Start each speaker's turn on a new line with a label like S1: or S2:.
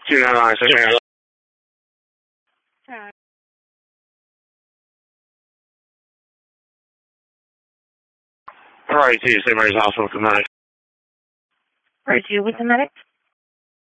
S1: 299, station. Right, to St. Mary's Hospital, Connecticut.
S2: Right, to you with the medic?